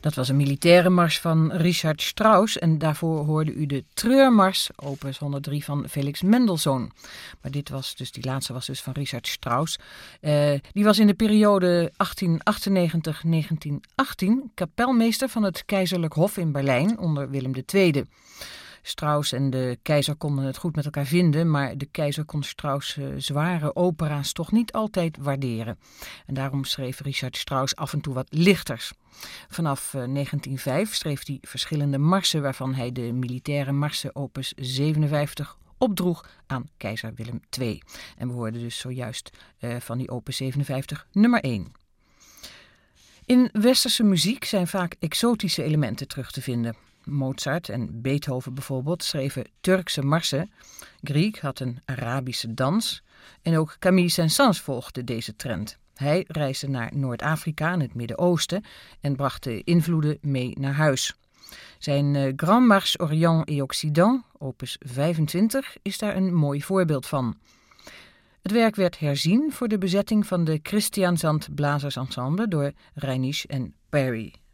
Dat was een militaire mars van Richard Strauss en daarvoor hoorde u de Treurmars, opus 103 van Felix Mendelssohn. Maar die laatste was dus van Richard Strauss. Die was in de periode 1898-1918 kapelmeester van het Keizerlijk Hof in Berlijn onder Willem II. Strauss en de keizer konden het goed met elkaar vinden, maar de keizer kon Strauss' zware opera's toch niet altijd waarderen. En daarom schreef Richard Strauss af en toe wat lichters. Vanaf 1905 schreef hij verschillende marsen, waarvan hij de militaire marsen opus 57 opdroeg aan keizer Willem II. En we hoorden dus zojuist van die opus 57 nummer 1. In westerse muziek zijn vaak exotische elementen terug te vinden. Mozart en Beethoven bijvoorbeeld schreven Turkse marsen. Grieg had een Arabische dans. En ook Camille Saint-Saëns volgde deze trend. Hij reisde naar Noord-Afrika en het Midden-Oosten en bracht de invloeden mee naar huis. Zijn Grand Marche Orient et Occident, opus 25, is daar een mooi voorbeeld van. Het werk werd herzien voor de bezetting van de Christiansand Blazersensemble door Reinisch en Parry.